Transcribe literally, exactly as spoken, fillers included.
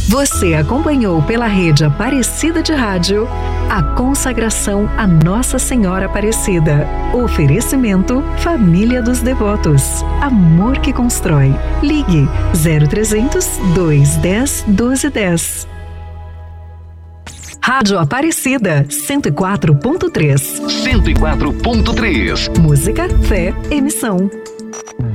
Você acompanhou pela Rede Aparecida de Rádio a consagração a Nossa Senhora Aparecida. Oferecimento Família dos Devotos. Amor que constrói. Ligue zero trezentos, dois dez, doze dez. Rádio Aparecida, cento e quatro ponto três. cento e quatro ponto três. Música, fé, emissão.